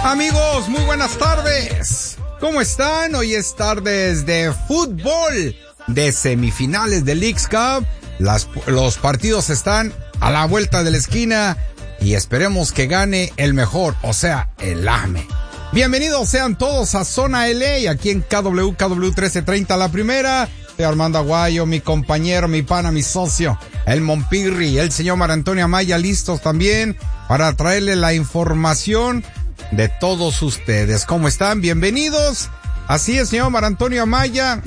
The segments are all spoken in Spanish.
Amigos, muy buenas tardes. ¿Cómo están? Hoy es tardes de fútbol, de semifinales de Leagues Cup. Los partidos están a la vuelta de la esquina y esperemos que gane el mejor, o sea, el AME. Bienvenidos sean todos a Zona LA, aquí en KW 1330 La Primera. Soy Armando Aguayo, mi compañero, mi pana, mi socio, el Monpirri, el señor Marantonio Amaya, listos también para traerle la información de todos ustedes. ¿Cómo están? Bienvenidos. Así es, señor Marantonio Amaya.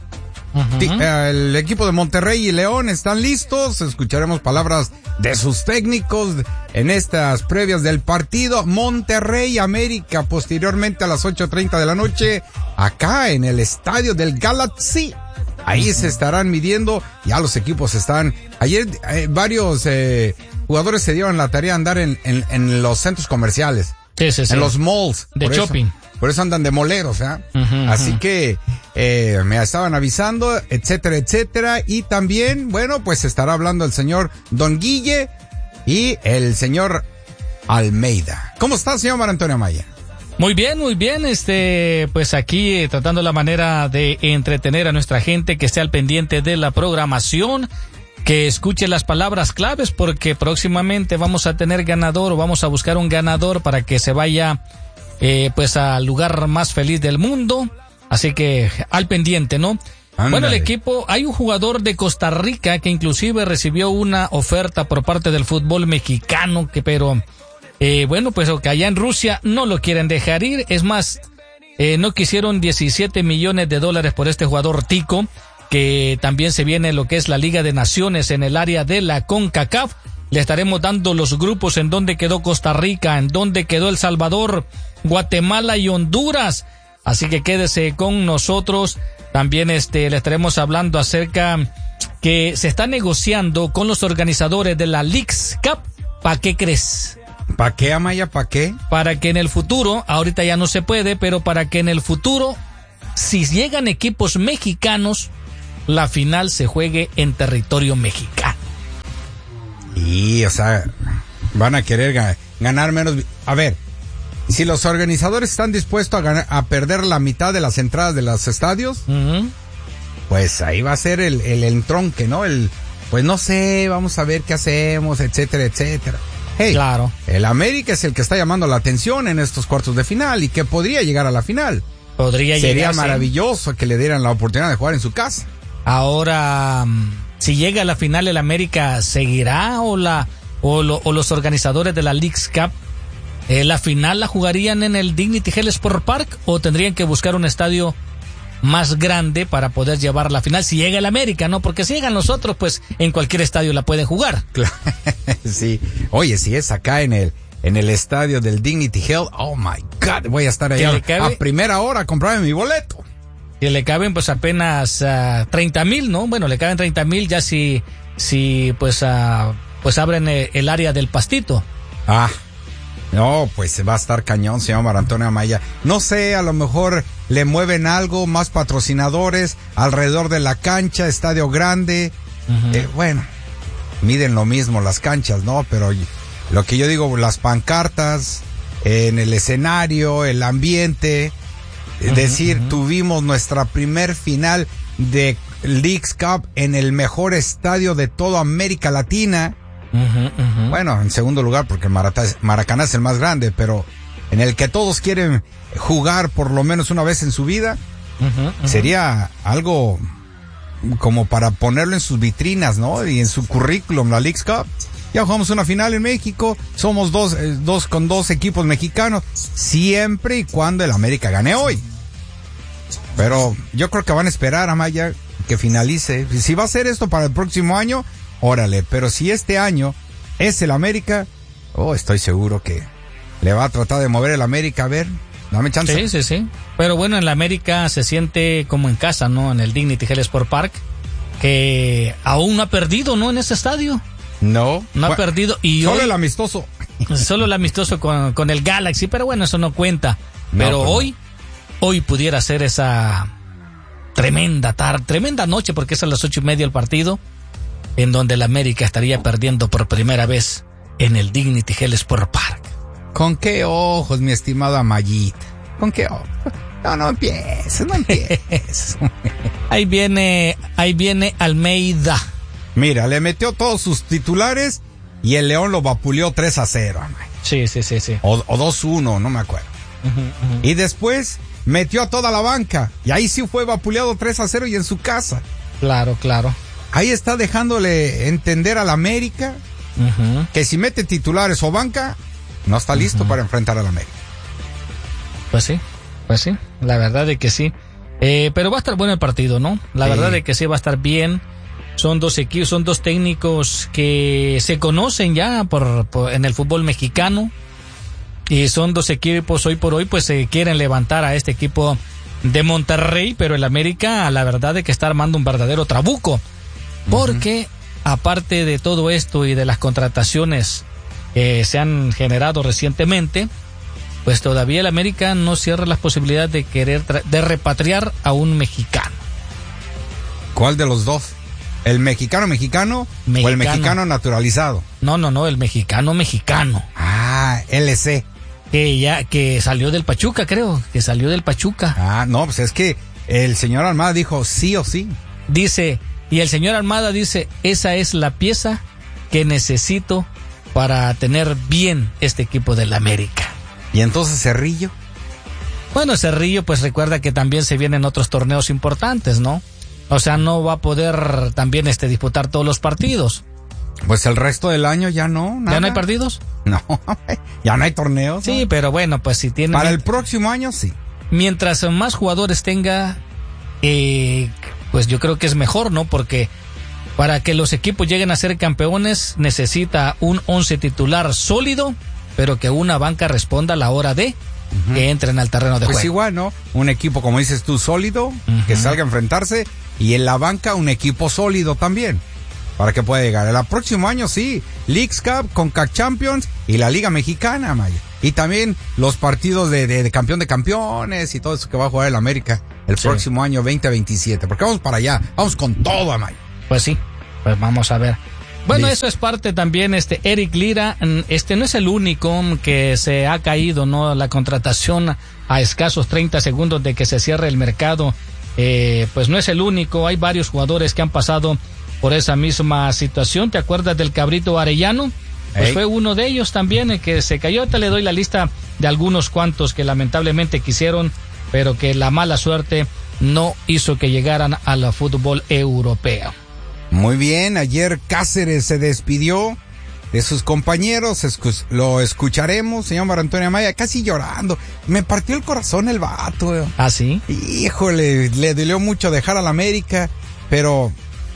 El equipo de Monterrey y León están listos. Escucharemos palabras de sus técnicos en estas previas del partido. Monterrey América, posteriormente a las 8:30 de la noche, acá en el estadio del Galaxy. Ahí se estarán midiendo. Ya los equipos están. Ayer varios jugadores se dieron la tarea de andar en los centros comerciales. Sí. En los malls. De shopping. Por eso andan de moleros, ¿eh? Así que me estaban avisando, etcétera, etcétera. Y también, bueno, pues estará hablando el señor Don Guille y el señor Almeida. ¿Cómo está, señor Marantonio Amaya? Muy bien, pues aquí tratando la manera de entretener a nuestra gente, que esté al pendiente de la programación, que escuche las palabras claves, porque próximamente vamos a tener ganador, o vamos a buscar un ganador para que se vaya pues al lugar más feliz del mundo. Así que al pendiente, ¿no? Ándale. Bueno, el equipo, hay un jugador de Costa Rica que inclusive recibió una oferta por parte del fútbol mexicano, pero bueno, pues que allá en Rusia no lo quieren dejar ir. Es más, no quisieron $17 millones por este jugador tico, que también se viene lo que es la Liga de Naciones en el área de la CONCACAF. Le estaremos dando los grupos en donde quedó Costa Rica, en donde quedó El Salvador, Guatemala y Honduras. Así que quédese con nosotros. También le estaremos hablando acerca que se está negociando con los organizadores de la Leagues Cup. ¿Para qué crees? ¿Para qué, Amaya? ¿Para qué? Para que en el futuro, ahorita ya no se puede, pero para que en el futuro, si llegan equipos mexicanos, la final se juegue en territorio mexicano. Y, o sea, van a querer ganar menos. A ver, si los organizadores están dispuestos a perder la mitad de las entradas de los estadios, pues ahí va a ser el entronque, ¿no? Pues no sé, vamos a ver qué hacemos, etcétera, etcétera. Hey, claro. El América es el que está llamando la atención en estos cuartos de final y que podría llegar a la final. Sería maravilloso que le dieran la oportunidad de jugar en su casa. Ahora, si llega a la final, el América seguirá o los organizadores de la Leagues Cup, la final la jugarían en el Dignity Health Sport Park, o tendrían que buscar un estadio más grande para poder llevar la final si llega el América, ¿no? Porque si llegan los otros, pues en cualquier estadio la pueden jugar. Sí. Oye, si es acá en el estadio del Dignity Health, oh my God, voy a estar ahí a primera hora a comprarme mi boleto. Que le caben pues apenas 30,000, ¿no? Bueno, le caben 30,000 ya si pues abren el área del Pastito. No, pues va a estar cañón, señor Marantonio Amaya. No sé, a lo mejor le mueven algo, más patrocinadores alrededor de la cancha, estadio grande. Bueno, miden lo mismo las canchas, ¿no? Pero lo que yo digo, las pancartas, en el escenario, el ambiente. Es decir, tuvimos nuestra primer final de Leagues Cup en el mejor estadio de toda América Latina. Bueno, en segundo lugar porque Maracaná es el más grande, pero en el que todos quieren jugar por lo menos una vez en su vida. Sería algo como para ponerlo en sus vitrinas, ¿no? Y en su currículum, la Leagues Cup. Ya jugamos una final en México, somos dos equipos mexicanos, siempre y cuando el América gane hoy. Pero yo creo que van a esperar, Amaya, que finalice. Si va a ser esto para el próximo año, órale. Pero si este año es el América, estoy seguro que le va a tratar de mover el América. A ver, dame chance. Sí. Pero bueno, en la América se siente como en casa, ¿no? En el Dignity Health Sport Park, que aún no ha perdido, ¿no? En ese estadio. No ha perdido. Y solo el amistoso. Solo el amistoso con el Galaxy, pero bueno, eso no cuenta. Pero hoy pudiera ser esa tremenda noche, porque es a las 8:30 el partido, en donde el América estaría perdiendo por primera vez en el Dignity Health Sport Park. ¿Con qué ojos, mi estimado Amayita? ¿Con qué ojos? No empieces. Ahí viene Almeida. Mira, le metió todos sus titulares y el León lo vapuleó 3-0, Amaya. Sí. O 2-1, no me acuerdo. Y después metió a toda la banca. Y ahí sí fue vapuleado 3-0 y en su casa. Claro. Ahí está dejándole entender al América que si mete titulares o banca, no está listo para enfrentar al América. Pues sí, la verdad de que sí. Pero va a estar bueno el partido, ¿no? La verdad de que sí va a estar bien. Son dos equipos, son dos técnicos que se conocen ya en el fútbol mexicano. Y son dos equipos hoy por hoy, pues se quieren levantar a este equipo de Monterrey, pero el América, la verdad de que está armando un verdadero trabuco. Porque aparte de todo esto y de las contrataciones que se han generado recientemente, pues todavía el América no cierra las posibilidades de querer de repatriar a un mexicano. ¿Cuál de los dos? ¿El mexicano o el mexicano naturalizado? No, el mexicano. Ah, LC. Que salió del Pachuca, creo, que salió del Pachuca. Ah, no, pues es que el señor Almada dijo sí o sí. Y el señor Almada dice, esa es la pieza que necesito para tener bien este equipo del América. ¿Y entonces Cerrillo? Bueno, Cerrillo, pues recuerda que también se vienen otros torneos importantes, ¿no? O sea, no va a poder también disputar todos los partidos. Pues el resto del año ya no, nada. ¿Ya no hay partidos? No, ya no hay torneos. Sí, ¿no? Pero bueno, pues si tiene... Para el próximo año, sí. Mientras más jugadores tenga, pues yo creo que es mejor, ¿no? Porque para que los equipos lleguen a ser campeones necesita un 11 titular sólido, pero que una banca responda a la hora de que entren al terreno de juego. Pues igual, ¿no? Un equipo, como dices tú, sólido, que salga a enfrentarse, y en la banca un equipo sólido también, para que pueda llegar. El próximo año sí, Leagues Cup, CONCACAF Champions y la Liga Mexicana, Maya. Y también los partidos de campeón de campeones y todo eso que va a jugar el América el próximo año 2027. Porque vamos para allá, vamos con todo, Amaya. Pues sí, pues vamos a ver. Bueno, listo. Eso es parte también, Eric Lira, no es el único que se ha caído, ¿no? La contratación a escasos 30 segundos de que se cierre el mercado, pues no es el único, hay varios jugadores que han pasado por esa misma situación. ¿Te acuerdas del Cabrito Arellano? Pues fue uno de ellos también el que se cayó. Te le doy la lista de algunos cuantos que lamentablemente quisieron, pero que la mala suerte no hizo que llegaran al fútbol europeo. Muy bien, ayer Cáceres se despidió de sus compañeros, lo escucharemos, señor Mario Antonio Amaya, casi llorando. Me partió el corazón el vato. ¿Ah, sí? Híjole, le dolió mucho dejar a la América, pero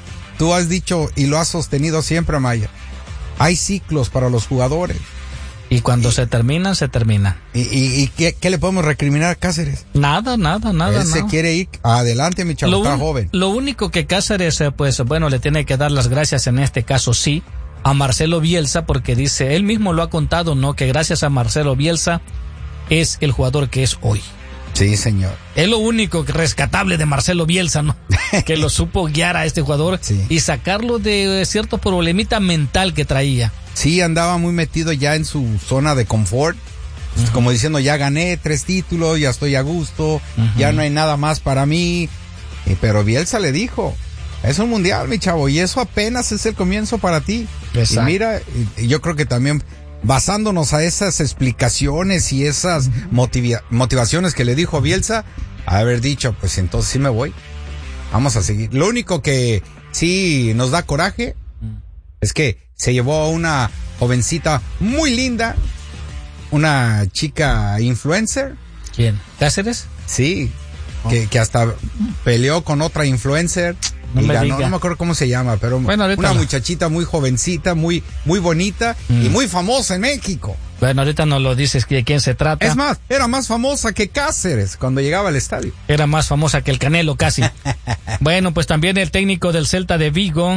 tú has dicho y lo has sostenido siempre, Amaya, hay ciclos para los jugadores. Y cuando se termina, se termina. ¿Y qué le podemos recriminar a Cáceres? Nada. Él se quiere ir adelante, mi chavo, está joven. Lo único que Cáceres, pues bueno, le tiene que dar las gracias en este caso, sí, a Marcelo Bielsa, porque dice, él mismo lo ha contado, ¿no? Que gracias a Marcelo Bielsa es el jugador que es hoy. Sí, señor. Es lo único rescatable de Marcelo Bielsa, ¿no? Que lo supo guiar a este jugador y sacarlo de cierto problemita mental que traía. Sí, andaba muy metido ya en su zona de confort, como diciendo, ya gané 3 títulos, ya estoy a gusto, ya no hay nada más para mí. Pero Bielsa le dijo, es un mundial, mi chavo, y eso apenas es el comienzo para ti. Exacto. Y mira, yo creo que también basándonos a esas explicaciones y esas motivaciones que le dijo Bielsa, haber dicho, pues entonces sí me voy, vamos a seguir. Lo único que sí nos da coraje es que se llevó a una jovencita muy linda, una chica influencer. ¿Quién? ¿Cáceres? Sí, que hasta peleó con otra influencer. No me acuerdo cómo se llama, pero bueno, una muchachita muy jovencita, muy bonita y muy famosa en México. Bueno, ahorita no lo dices de quién se trata. Es más, era más famosa que Cáceres cuando llegaba al estadio. Era más famosa que el Canelo casi. Bueno, pues también el técnico del Celta de Vigo,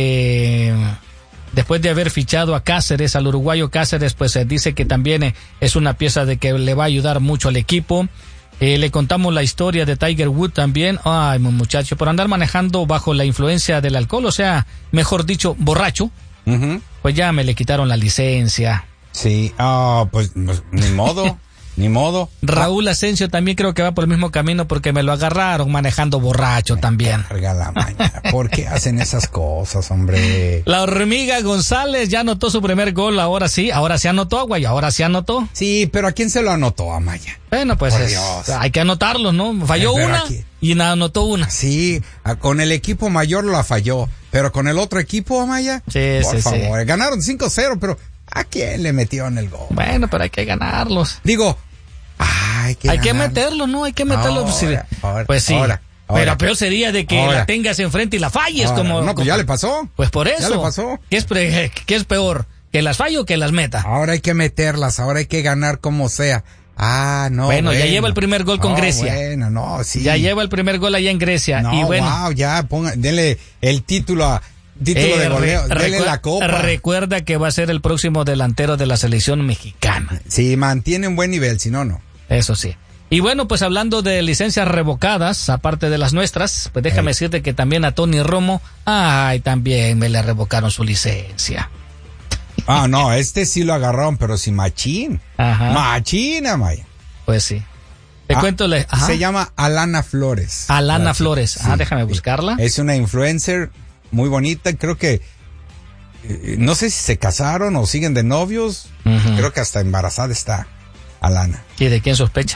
después de haber fichado a Cáceres, al uruguayo Cáceres, pues dice que también es una pieza de que le va a ayudar mucho al equipo. Le contamos la historia de Tiger Woods también. Ay, muchacho, por andar manejando bajo la influencia del alcohol, o sea, mejor dicho, borracho, pues ya me le quitaron la licencia. Sí, pues ni modo. Ni modo. Raúl Asensio también creo que va por el mismo camino porque me lo agarraron manejando borracho también. Carga la maña. ¿Por qué hacen esas cosas, hombre? La hormiga González ya anotó su primer gol, ahora sí anotó, güey, ahora sí anotó. Sí, pero ¿a quién se lo anotó, Amaya? Bueno, pues hay que anotarlos, ¿no? Falló una y anotó una. Sí, con el equipo mayor la falló, pero con el otro equipo, Amaya, por favor, ganaron 5-0, pero ¿a quién le metieron el gol? Bueno, pero hay que ganarlos. Digo, hay que meterlos, ¿no? Hay que meterlos. Pues sí. Pero peor sería de que la tengas enfrente y la falles pues ya le pasó. Pues por eso. Ya le pasó. ¿Qué es peor? ¿Que las falle o que las meta? Ahora hay que meterlas, ahora hay que ganar como sea. Bueno, ya lleva el primer gol con Grecia. Sí. Ya lleva el primer gol allá en Grecia. Y bueno. Denle el título de goleo, denle la copa. Recuerda que va a ser el próximo delantero de la selección mexicana. Sí, mantiene un buen nivel, si no. Eso sí. Y bueno, pues hablando de licencias revocadas, aparte de las nuestras, pues déjame decirte que también a Tony Romo, también me le revocaron su licencia. No, sí lo agarraron, pero sí machín. Ajá. Machín, Amaya. Pues sí. Te cuento. Se llama Alana Flores. Alana Flores. Sí, déjame buscarla. Es una influencer muy bonita, creo que no sé si se casaron o siguen de novios. Uh-huh. Creo que hasta embarazada está Alana. ¿Y de quién sospecha?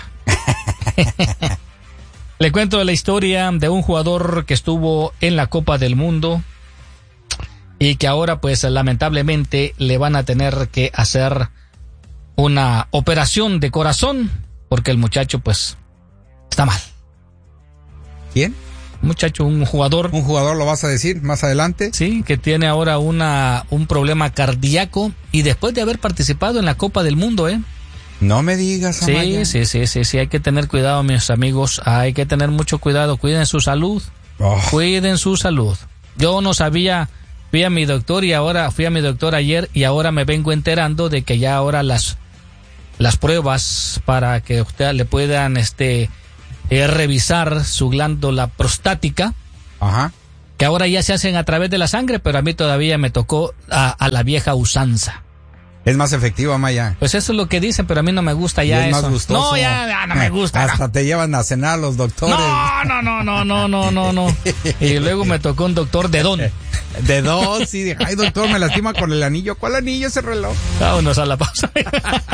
Le cuento la historia de un jugador que estuvo en la Copa del Mundo y que ahora pues lamentablemente le van a tener que hacer una operación de corazón porque el muchacho pues está mal. ¿Quién? Un jugador. ¿Un jugador lo vas a decir más adelante? Sí, que tiene ahora un problema cardíaco y después de haber participado en la Copa del Mundo, No me digas, Amaya. Sí, hay que tener cuidado, mis amigos, hay que tener mucho cuidado, cuiden su salud, cuiden su salud. Yo no sabía, fui a mi doctor ayer y ahora me vengo enterando de que ya ahora las pruebas para que usted le puedan revisar su glándula prostática, que ahora ya se hacen a través de la sangre, pero a mí todavía me tocó a la vieja usanza. Es más efectivo, Amaya. Pues eso es lo que dicen, pero a mí no me gusta ya eso. Es más gustoso. No, ya no me gusta. Hasta te llevan a cenar los doctores. No. Y luego me tocó un doctor de don. De dos, sí. Ay, doctor, me lastima con el anillo. ¿Cuál anillo? Ese reloj. Vámonos a la pausa.